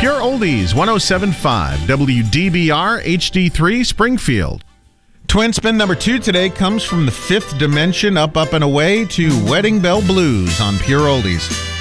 Pure Oldies, 107.5 WDBR HD3 Springfield. Twin spin number 2 today comes from the Fifth Dimension, Up, Up, and Away to Wedding Bell Blues on Pure Oldies.